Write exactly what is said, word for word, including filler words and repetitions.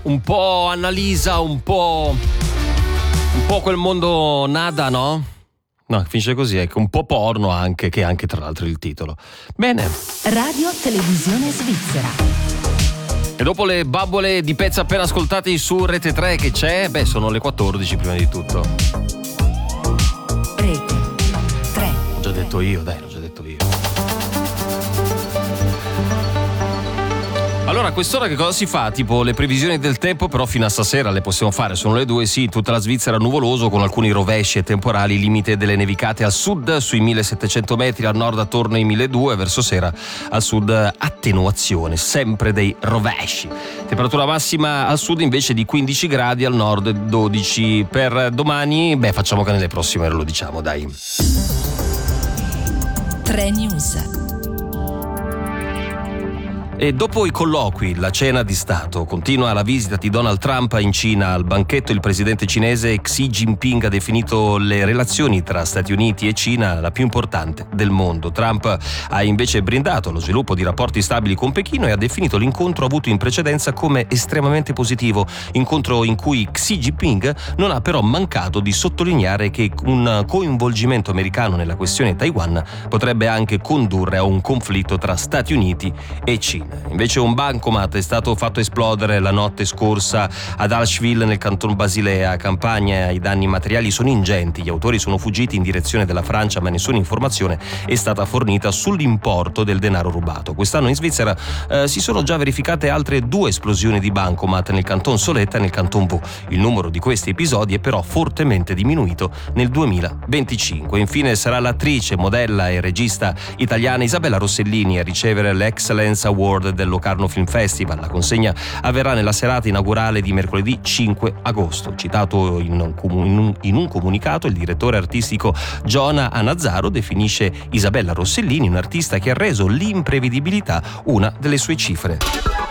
un po' Annalisa, un po' un po' quel mondo nada, no? No, finisce così, ecco, un po' porno anche, che è anche tra l'altro il titolo. Bene. Radio Televisione Svizzera. E dopo le babbole di pezzi appena ascoltati su Rete tre che c'è, beh, sono le quattordici prima di tutto. Rete tre. L'ho già detto io, dai, l'ho già detto io. Allora, a quest'ora che cosa si fa? Tipo le previsioni del tempo, però fino a stasera le possiamo fare, sono le due, sì, tutta la Svizzera nuvoloso con alcuni rovesci e temporali, limite delle nevicate al sud sui millesettecento metri, al nord attorno ai milleduecento, verso sera al sud attenuazione, sempre dei rovesci. Temperatura massima al sud invece di quindici gradi, al nord dodici. Per domani, beh, facciamo che nelle prossime ore lo diciamo, dai. tre News. E dopo i colloqui, la cena di Stato, continua la visita di Donald Trump in Cina. Al banchetto il presidente cinese Xi Jinping ha definito le relazioni tra Stati Uniti e Cina la più importante del mondo. Trump ha invece brindato lo sviluppo di rapporti stabili con Pechino e ha definito l'incontro avuto in precedenza come estremamente positivo, incontro in cui Xi Jinping non ha però mancato di sottolineare che un coinvolgimento americano nella questione Taiwan potrebbe anche condurre a un conflitto tra Stati Uniti e Cina. Invece un bancomat è stato fatto esplodere la notte scorsa ad Allschwil nel canton Basilea. A Campania i danni materiali sono ingenti, gli autori sono fuggiti in direzione della Francia, ma nessuna informazione è stata fornita sull'importo del denaro rubato. Quest'anno in Svizzera eh, si sono già verificate altre due esplosioni di bancomat nel canton Soletta e nel canton Vaud. Il numero di questi episodi è però fortemente diminuito nel duemilaventicinque. Infine sarà l'attrice, modella e regista italiana Isabella Rossellini a ricevere l'Excellence Award del Locarno Film Festival. La consegna avverrà nella serata inaugurale di mercoledì cinque agosto. Citato in un, in un comunicato, il direttore artistico Giona Anazzaro definisce Isabella Rossellini un artista che ha reso l'imprevedibilità una delle sue cifre.